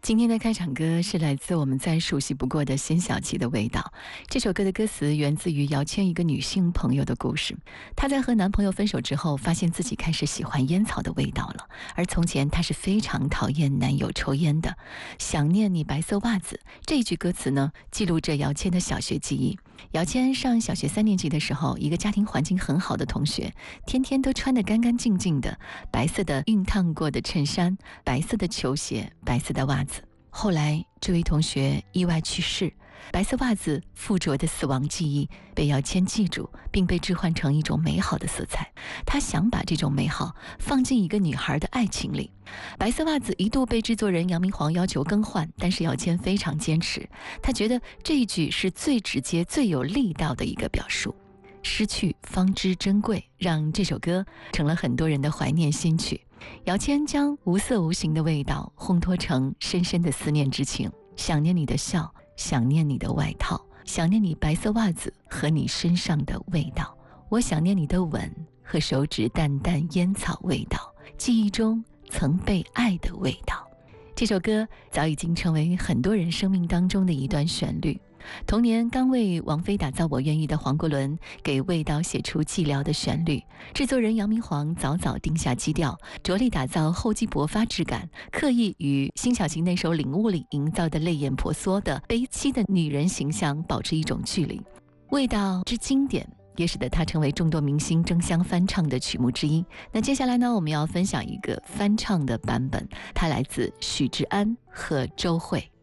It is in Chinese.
今天的开场歌是来自我们再熟悉不过的辛晓琪的味道。这首歌的歌词源自于姚谦一个女性朋友的故事。她在和男朋友分手之后，发现自己开始喜欢烟草的味道了，而从前她是非常讨厌男友抽烟的。想念你白色袜子，这一句歌词呢，记录着姚谦的小学记忆。姚谦上小学3年级的时候，一个家庭环境很好的同学，天天都穿得干干净净的，白色的熨烫过的衬衫，白色的球鞋，白色的袜子。后来这位同学意外去世，白色袜子附着的死亡记忆被姚谦记住，并被置换成一种美好的色彩。他想把这种美好放进一个女孩的爱情里。白色袜子一度被制作人杨明煌要求更换，但是姚谦非常坚持，他觉得这一句是最直接最有力道的一个表述。失去方知珍贵，让这首歌成了很多人的怀念新曲。姚谦将无色无形的味道烘托成深深的思念之情，想念你的笑，想念你的外套，想念你白色袜子和你身上的味道，我想念你的吻和手指淡淡烟草味道，记忆中曾被爱的味道。这首歌早已经成为很多人生命当中的一段旋律。同年刚为王菲打造《我愿意》的黄国伦给味道写出寂寥的旋律，制作人杨明煌早早定下基调，着力打造厚积薄发质感，刻意与辛晓琪那首《领悟》里营造的泪眼婆娑的悲凄的女人形象保持一种距离。味道之经典也使得它成为众多明星争相翻唱的曲目之一。那接下来呢，我们要分享一个翻唱的版本，它来自许志安和周蕙。